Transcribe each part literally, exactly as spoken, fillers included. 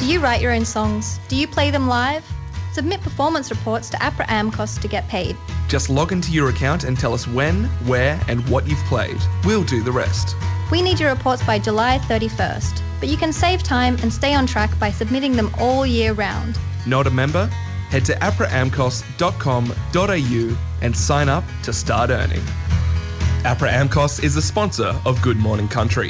Do you write your own songs? Do you play them live? Submit performance reports to APRA AMCOS to get paid. Just log into your account and tell us when, where and what you've played. We'll do the rest. We need your reports by July thirty-first, but you can save time and stay on track by submitting them all year round. Not a member? Head to apra amcos dot com dot a u and sign up to start earning. APRA AMCOS is a sponsor of Good Morning Country.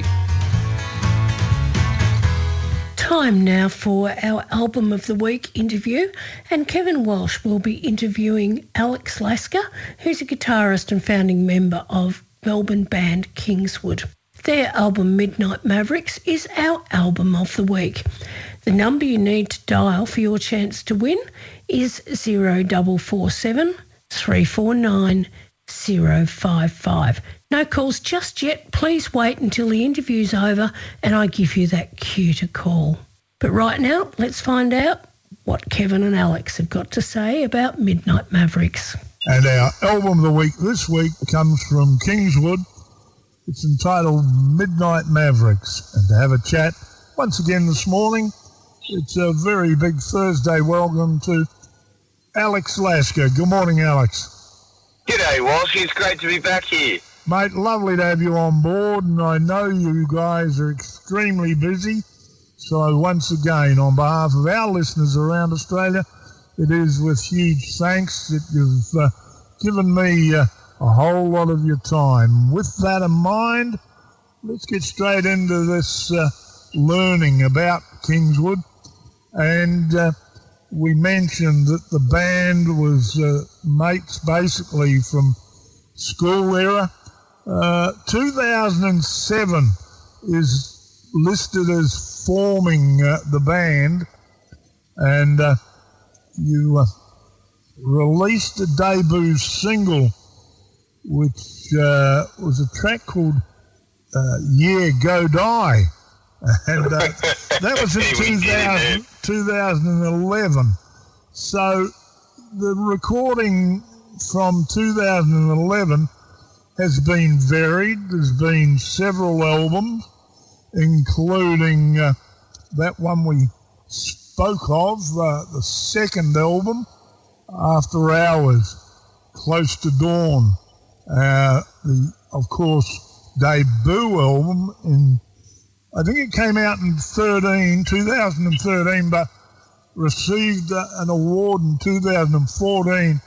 Time now for our Album of the Week interview, and Kevin Walsh will be interviewing Alex Lasker, who's a guitarist and founding member of Melbourne band Kingswood. Their album Midnight Mavericks is our Album of the Week. The number you need to dial for your chance to win is zero four four seven, three four nine, zero five five. No calls just yet. Please wait until the interview's over and I give you that cue to call. But right now, let's find out what Kevin and Alex have got to say about Midnight Mavericks. And our album of the week this week comes from Kingswood. It's entitled Midnight Mavericks. And to have a chat once again this morning, it's a very big Thursday welcome to Alex Lasker. Good morning, Alex. G'day, Walsh. It's great to be back here. Mate, lovely to have you on board, and I know you guys are extremely busy. So once again, on behalf of our listeners around Australia, it is with huge thanks that you've uh, given me uh, a whole lot of your time. With that in mind, let's get straight into this uh, learning about Kingswood. And uh, we mentioned that the band was uh, mates basically from school era. Uh, two thousand seven is listed as forming uh, the band, and uh, you uh, released a debut single, which uh, was a track called uh, Yeah, Go Die. And uh, that was in two thousand, two thousand eleven. So the recording from two thousand eleven has been varied. There's been several albums, including uh, that one we spoke of, uh, the second album, After Hours, Close to Dawn. Uh, the, of course, debut album in, I think it came out in thirteen, two thousand thirteen, but received uh, an award in two thousand fourteen.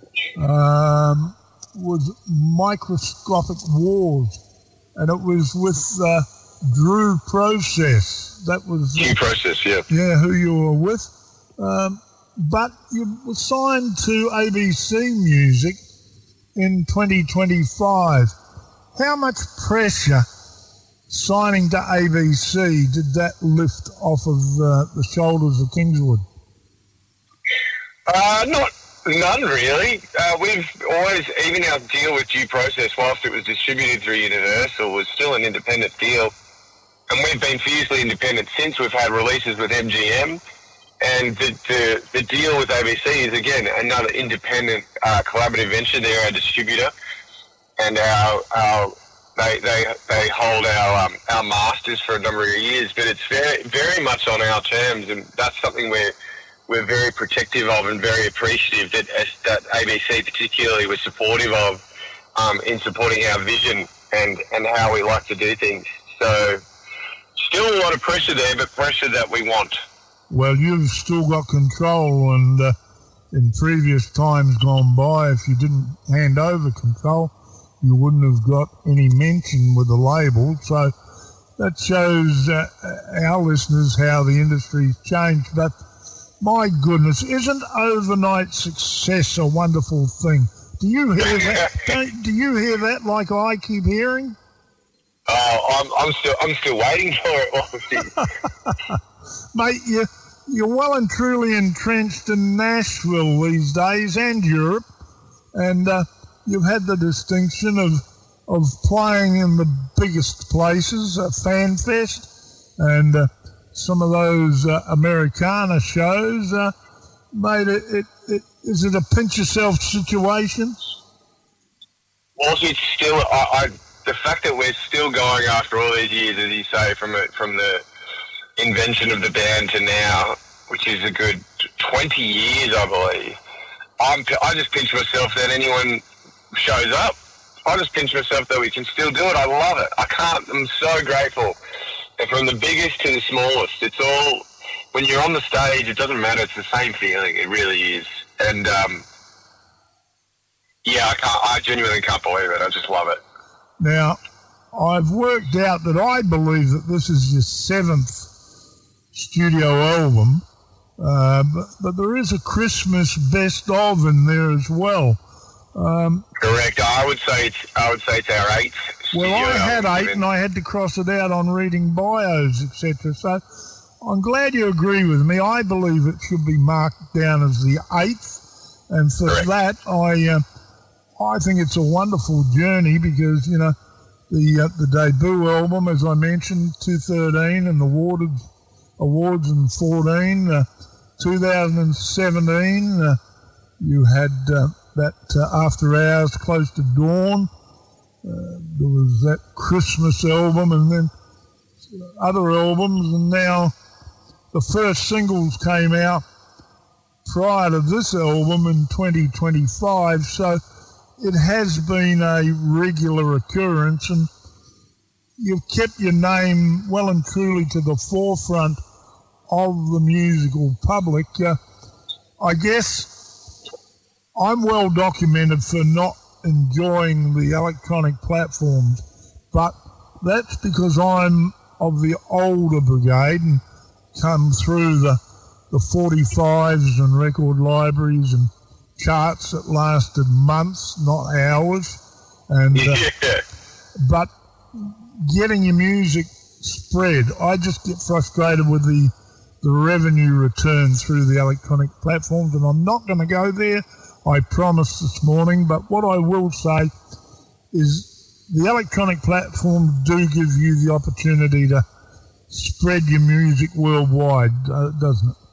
Um, was Microscopic Wars, and it was with uh, Drew Process. That was uh, Drew Process, yeah. Yeah, who you were with. Um, but you were signed to A B C Music in twenty twenty-five. How much pressure signing to A B C did that lift off of uh, the shoulders of Kingswood? Uh, not none really. Uh, we've always, even our deal with Due Process, whilst it was distributed through Universal, was still an independent deal, and we've been fiercely independent since. We've had releases with M G M, and the the, the deal with A B C is again another independent uh, collaborative venture. They're our distributor, and our our They, they they hold our um, our masters for a number of years, but it's very very much on our terms, and that's something we're we're very protective of and very appreciative that that A B C particularly was supportive of um, in supporting our vision and, and how we like to do things. So still a lot of pressure there, but pressure that we want. Well, you've still got control, and uh, in previous times gone by, if you didn't hand over control, you wouldn't have got any mention with the label. So that shows uh, our listeners how the industry's changed. But my goodness, isn't overnight success a wonderful thing? Do you hear that? Don't, do you hear that like I keep hearing? Oh, I'm, I'm still I'm still waiting for it. Mate, you, you're well and truly entrenched in Nashville these days and Europe, and uh, you've had the distinction of of playing in the biggest places, uh, Fan Fest, and uh, some of those uh, Americana shows. Uh, mate, it, it, it, is it a pinch yourself situation? Well, it's still, I, I, the fact that we're still going after all these years, as you say, from a, from the invention of the band to now, which is a good twenty years, I believe, I'm, I just pinch myself that anyone shows up. I just pinch myself that we can still do it. I love it. I can't, I'm so grateful. And from the biggest to the smallest, it's all, when you're on the stage, it doesn't matter. It's the same feeling. It really is. And, um, yeah, I can't, I genuinely can't believe it. I just love it. Now, I've worked out that I believe that this is your seventh studio album, uh, but, but there is a Christmas best of in there as well. Um, Correct. I would say it's I would say it's our eighth. Well, I had eight, given. and I had to cross it out on reading bios, et cetera. So I'm glad you agree with me. I believe it should be marked down as the eighth, and for Correct. that, I uh, I think it's a wonderful journey because you know the uh, the debut album, as I mentioned, two thirteen, and the awarded awards in fourteen, uh, two thousand seventeen. Uh, you had. Uh, that uh, After Hours, Close to Dawn. Uh, there was that Christmas album and then other albums, and now the first singles came out prior to this album in twenty twenty-five, so it has been a regular occurrence, and you've kept your name well and truly to the forefront of the musical public. Uh, I guess I'm well documented for not enjoying the electronic platforms, but that's because I'm of the older brigade and come through the, the forty-fives and record libraries and charts that lasted months, not hours. And uh, yeah. But getting your music spread, I just get frustrated with the, the revenue return through the electronic platforms, and I'm not going to go there. I promised this morning, but what I will say is the electronic platforms do give you the opportunity to spread your music worldwide, uh, doesn't it?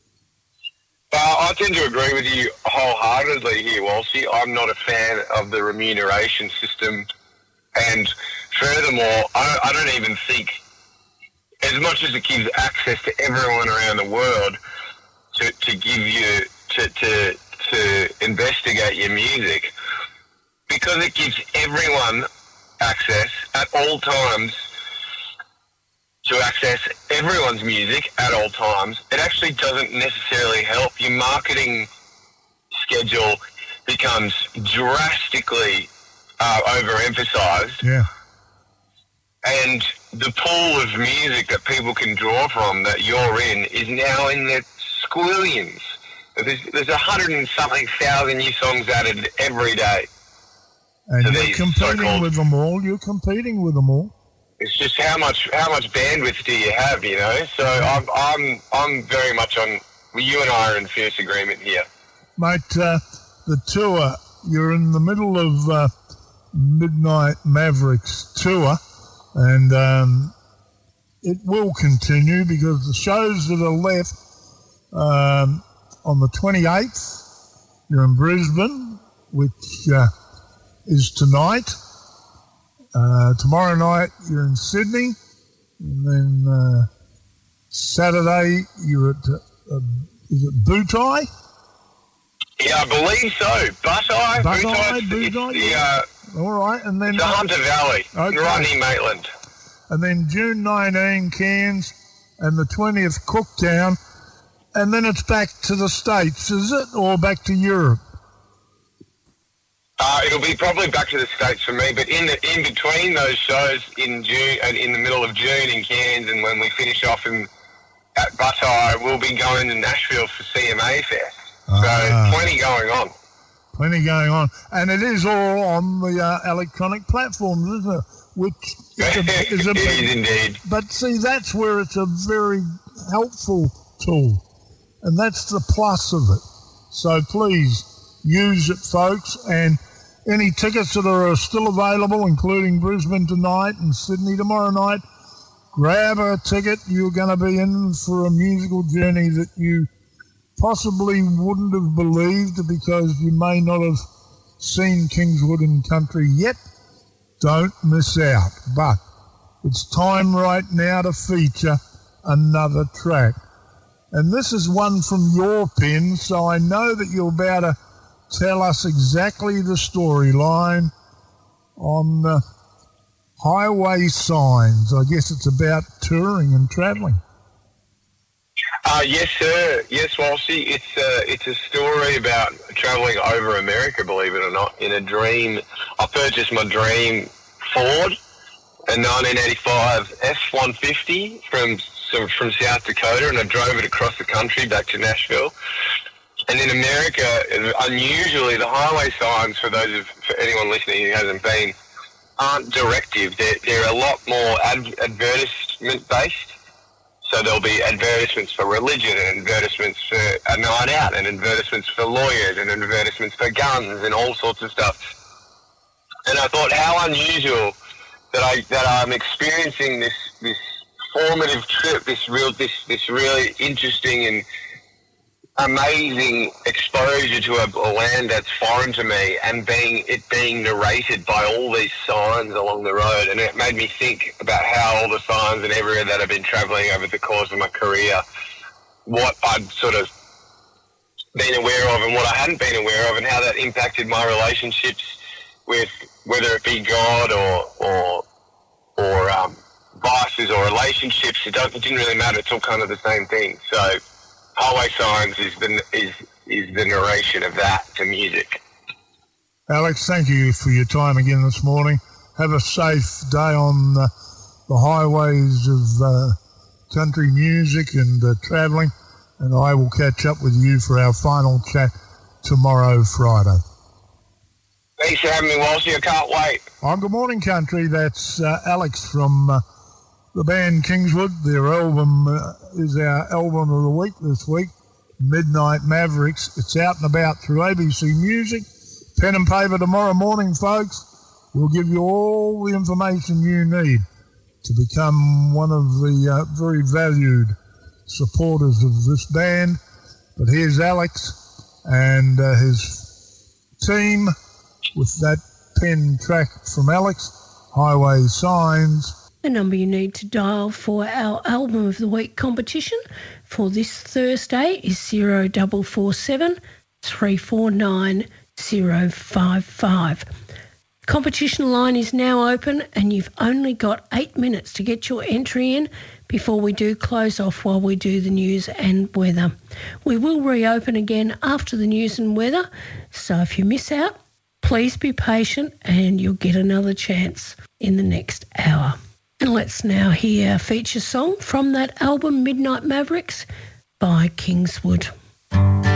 Uh, I tend to agree with you wholeheartedly here, Walshy. I'm not a fan of the remuneration system, and furthermore, I, I don't even think, as much as it gives access to everyone around the world to, to give you, to, to to investigate your music, because it gives everyone access at all times to access everyone's music at all times, it actually doesn't necessarily help. Your marketing schedule becomes drastically uh, overemphasized. Yeah. And the pool of music that people can draw from that you're in is now in the squillions. There's, there's a hundred and something thousand new songs added every day. And to you're these competing so-called- with them all. You're competing with them all. It's just how much how much bandwidth do you have, you know? So I'm I'm I'm very much on. You and I are in fierce agreement here, Mate, uh, the tour, you're in the middle of uh, Midnight Mavericks tour, and um, it will continue because the shows that are left um, on the twenty-eighth, you're in Brisbane, which uh, is tonight. Uh, tomorrow night, you're in Sydney, and then uh, Saturday, you're at, uh, is it Bootai? Yeah, I believe so. Butteye, Butteye, Bootai, Bootai, it's yeah. the, uh, All right, and then the Hunter Valley, Okay. right near Maitland. and then June nineteenth, Cairns, and the twentieth, Cooktown, and then it's back to the States, is it, or back to Europe? Uh, it'll be probably back to the States for me, but in the, in between those shows in June and in the middle of June in Cairns, and when we finish off in at Butteye, we'll be going to Nashville for C M A Fest. Ah. So plenty going on. Plenty going on, and it is all on the uh, electronic platforms, isn't it? Which is a, is a It big, is indeed. but see, that's where it's a very helpful tool, and that's the plus of it. So please use it, folks, and any tickets that are still available, including Brisbane tonight and Sydney tomorrow night, grab a ticket. You're going to be in for a musical journey that you possibly wouldn't have believed because you may not have seen Kingswood and Country yet. Don't miss out. But it's time right now to feature another track. And this is one from your pen, so I know that you're about to tell us exactly the storyline on uh, Highway Signs. I guess it's about touring and travelling. Uh, yes, sir. Yes, Walshy. It's uh, it's a story about travelling over America, believe it or not, in a dream. I purchased my dream Ford, a nineteen eighty-five F one fifty from from South Dakota, and I drove it across the country back to Nashville. And in America, unusually, the highway signs, for those of for anyone listening who hasn't been, aren't directive. They're, they're a lot more ad- advertisement-based. So there'll be advertisements for religion and advertisements for a night out and advertisements for lawyers and advertisements for guns and all sorts of stuff. And I thought how unusual that I that I'm experiencing this this formative trip, this real this this really interesting and amazing exposure to a, a land that's foreign to me, and being it being narrated by all these signs along the road. And it made me think about how all the signs and everywhere that I've been travelling over the course of my career, what I'd sort of been aware of and what I hadn't been aware of, and how that impacted my relationships with whether it be God or or or um, vices or relationships. It, don't, it didn't really matter. It's all kind of the same thing. So Highway Signs is the is is the narration of that to music. Alex, thank you for your time again this morning. Have a safe day on uh, the highways of uh, country music and uh, travelling, and I will catch up with you for our final chat tomorrow, Friday. Thanks for having me, Walshy. I can't wait. On Good Morning Country, that's uh, Alex from uh, the band Kingswood. Their album uh, is our album of the week this week, Midnight Mavericks. It's out and about through A B C Music. Pen and paper tomorrow morning, folks. We'll give you all the information you need to become one of the uh, very valued supporters of this band. But here's Alex and uh, his team with that pen track from Alex, Highway Signs. The number you need to dial for our Album of the Week competition for this Thursday is zero double four seven three four nine zero five five. Competition line is now open and you've only got eight minutes to get your entry in before we do close off while we do the news and weather. We will reopen again after the news and weather, so if you miss out, please be patient and you'll get another chance in the next hour. And let's now hear a feature song from that album, Midnight Mavericks by Kingswood.